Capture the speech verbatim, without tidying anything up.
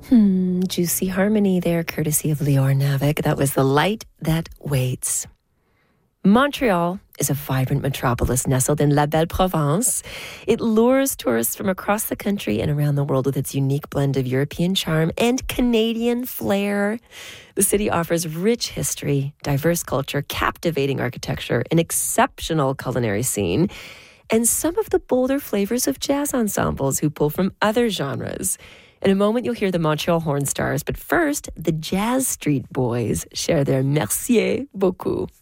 Hmm, juicy harmony there, courtesy of Lior Navik. That was The Light That Waits. Montreal is a vibrant metropolis nestled in La Belle Province. It lures tourists from across the country and around the world with its unique blend of European charm and Canadian flair. The city offers rich history, diverse culture, captivating architecture, an exceptional culinary scene, and some of the bolder flavors of jazz ensembles who pull from other genres. In a moment, you'll hear the Montreal Horn Stars, but first, the Jazz Street Boys share their merci beaucoup.